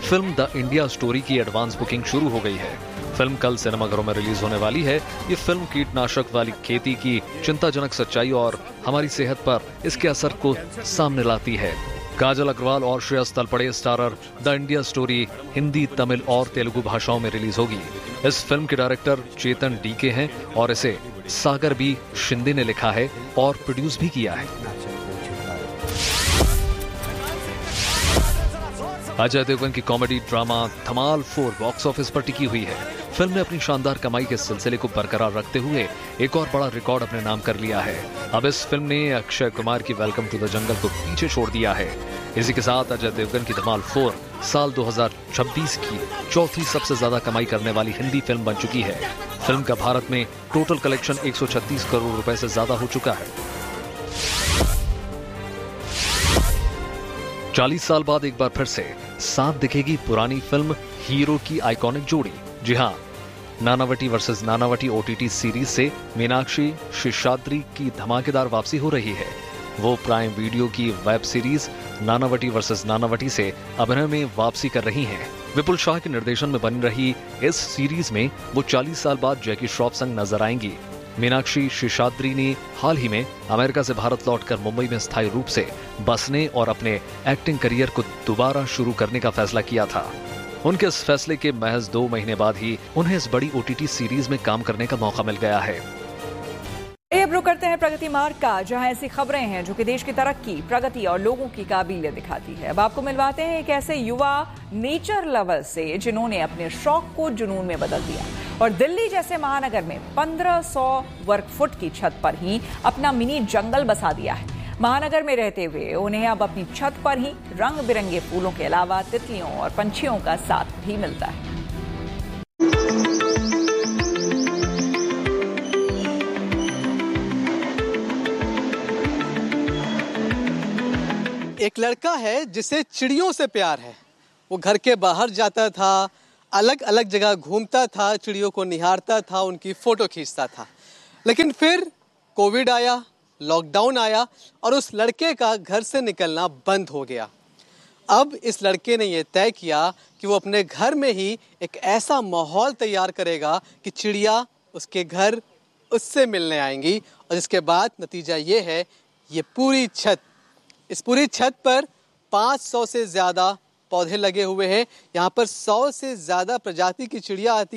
Film the India story की advance booking शुरू हो गई है। फिल्म कल सिनेमाघरों में रिलीज होने वाली है। ये फिल्म कीटनाशक वाली खेती की चिंताजनक सच्चाई और हमारी सेहत पर इसके असर को सामने लाती है। काजल अग्रवाल और Shreyas Talpade starrer the India story Hindi, Tamil और तेलुगु भाषाओं में रिलीज होगी। इस फिल्म के डायरेक्टर चेतन डीके हैं और इसे सागर बी शिंदे ने लिखा है और प्रोड्यूस भी किया है। अजय देवगन की कॉमेडी ड्रामा धमाल 4 बॉक्स ऑफिस पर टिकी हुई है। फिल्म ने अपनी शानदार कमाई के सिलसिले को बरकरार रखते हुए एक और बड़ा रिकॉर्ड अपने नाम कर लिया है। अब इस फिल्म ने अक्षय कुमार की वेलकम टू द जंगल को पीछे छोड़ दिया है। इसी के साथ अजय देवगन की धमाल 4 साल 2026 की चौथी सबसे ज्यादा कमाई करने वाली हिंदी फिल्म बन चुकी है। फिल्म का भारत में टोटल कलेक्शन 136 करोड़ रुपए से ज्यादा हो चुका है। 40 साल बाद एक बार फिर से साथ दिखेगी पुरानी फिल्म हीरो की आइकॉनिक जोड़ी। जी हां, Nanavati versus Nanavati OTT series से मीनाक्षी शेषाद्री की धमाकेदार वापसी हो रही है। वो प्राइम वीडियो की web series Nanavati versus Nanavati से अभिनय में वापसी कर रही हैं। विपुल शाह के निर्देशन में बन रही इस सीरीज में वो 40 साल बाद जैकी श्रॉफ संग नजर आएंगी। मीनाक्षी शेषाद्री ने हाल ही में अमेरिका से भारत लौटकर मुंबई में स्थायी रूप से बसने और अपने एक्टिंग करियर को दोबारा शुरू करने का फैसला किया था। उनके इस फैसले के महज 2 महीने बाद ही उन्हें इस बड़ी ओटीटी सीरीज में काम करने का मौका मिल गया है। अब रुक करते हैं प्रगति मार्ग का, जहां ऐसी खबरें हैं जो कि देश की तरक्की, प्रगति और लोगों की काबिलियत दिखाती है। अब आपको मिलवाते हैं एक ऐसे युवा नेचर लवर से जिन्होंने अपने शौक को जुनून में बदल दिया और दिल्ली जैसे महानगर में 1500 वर्ग फुट की छत पर ही अपना मिनी जंगल बसा दिया है। महानगर में रहते हुए उन्हें अब अपनी छत पर ही रंग बिरंगे फूलों के अलावा तितलियों और पंछियों का साथ भी मिलता है। एक लड़का है जिसे चिड़ियों से प्यार है। वो घर के बाहर जाता था, अलग अलग जगह घूमता था, चिड़ियों को निहारता था, उनकी फोटो खींचता था। लेकिन फिर कोविड आया, लॉकडाउन आया और उस लड़के का घर से निकलना बंद हो गया। अब इस लड़के ने यह तय किया कि वो अपने घर में ही एक ऐसा माहौल तैयार करेगा कि चिड़िया उसके घर उससे मिलने आएंगी। और इसके बाद नतीजा ये है, ये इस पूरी छत पर 500 से ज़्यादा पौधे लगे हुए हैं। यहाँ पर 100 से ज़्यादा प्रजाति की चिड़िया आती